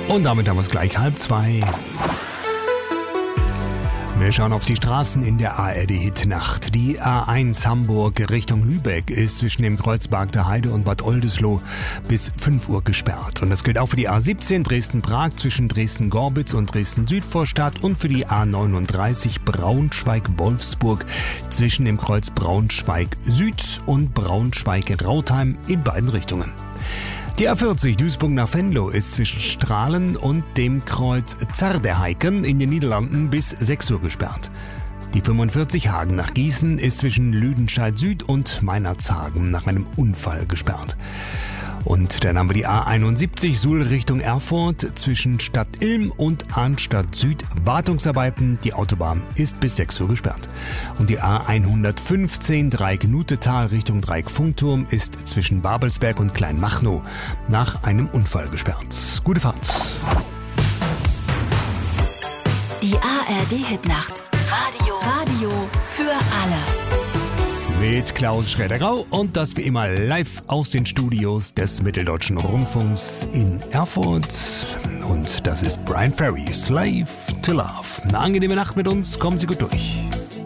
Und damit haben wir es gleich 1:30. Wir schauen auf die Straßen in der ARD-Hit-Nacht. Die A1 Hamburg Richtung Lübeck ist zwischen dem Kreuz Bargter Heide und Bad Oldesloe bis 5 Uhr gesperrt. Und das gilt auch für die A17 Dresden-Prag zwischen Dresden-Gorbitz und Dresden-Südvorstadt und für die A39 Braunschweig-Wolfsburg zwischen dem Kreuz Braunschweig-Süd und Braunschweig-Rautheim in beiden Richtungen. Die A40 Duisburg nach Venlo ist zwischen Strahlen und dem Kreuz Zardeheiken in den Niederlanden bis 6 Uhr gesperrt. Die 45 Hagen nach Gießen ist zwischen Lüdenscheid Süd und Meinerzhagen nach einem Unfall gesperrt. Und dann haben wir die A71 Suhl Richtung Erfurt zwischen Stadt Ilm und Arnstadt Süd. Wartungsarbeiten, die Autobahn ist bis 6 Uhr gesperrt. Und die A115 Dreieck-Nutetal Richtung Dreieck-Funkturm ist zwischen Babelsberg und Kleinmachnow nach einem Unfall gesperrt. Gute Fahrt. Die ARD-Hitnacht. Radio für alle. Mit Klaus Schroeder-Grau und das wie immer live aus den Studios des Mitteldeutschen Rundfunks in Erfurt. Und das ist Bryan Ferry, Slave to Love. Eine angenehme Nacht mit uns, kommen Sie gut durch.